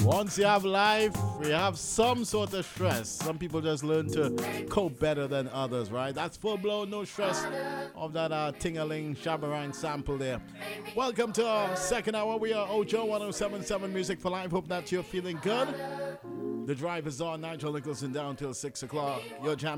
Once you have life, we have some sort of stress. Some people just learn to cope better than others, right? That's full blown, no stress of that ting-a-ling shabarang sample there. Welcome to our second hour. We are Ojo 1077 Music for Life. Hope that you're feeling good. The drive is on. Nigel Nicholson down till 6 o'clock. Your jam